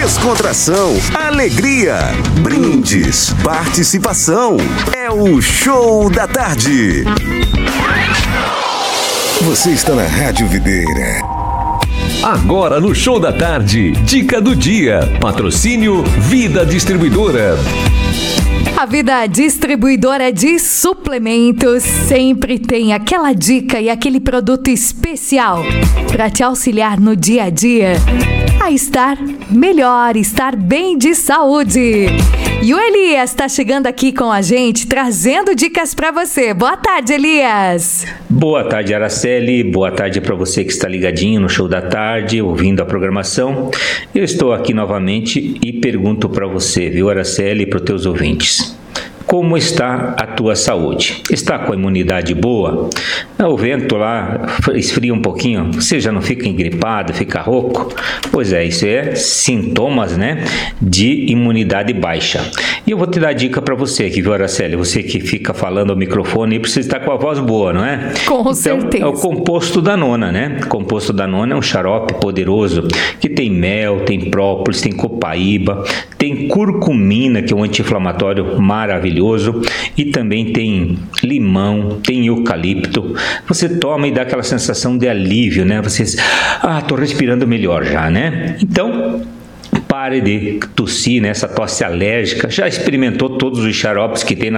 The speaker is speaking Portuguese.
descontração, alegria, brindes, participação. É o Show da Tarde. Você está na Rádio Videira. Agora no Show da Tarde, dica do dia. Patrocínio Vida Distribuidora. A Vida Distribuidora de Suplementos sempre tem aquela dica e aquele produto especial para te auxiliar no dia a dia a estar melhor, estar bem de saúde. E o Elias está chegando aqui com a gente, trazendo dicas para você. Boa tarde, Elias. Boa tarde, Araceli. Boa tarde para você que está ligadinho no Show da Tarde, ouvindo a programação. Eu estou aqui novamente e pergunto para você, viu, Araceli, e para os teus ouvintes. Como está a tua saúde? Está com a imunidade boa? O vento lá esfria um pouquinho, você já não fica engripado, fica rouco? Pois é, isso é sintomas, né, de imunidade baixa. E eu vou te dar dica para você aqui, viu, Araceli? Você que fica falando ao microfone e precisa estar com a voz boa, não é? Com certeza. É o composto Danona, né? O composto Danona é um xarope poderoso que tem mel, tem própolis, tem copaíba, tem curcumina, que é um anti-inflamatório maravilhoso, e também tem limão, tem eucalipto. Você toma e dá aquela sensação de alívio, né? Você, tô respirando melhor já, né? Então, pare de tossir, né? Essa tosse alérgica. Já experimentou todos os xaropes que tem na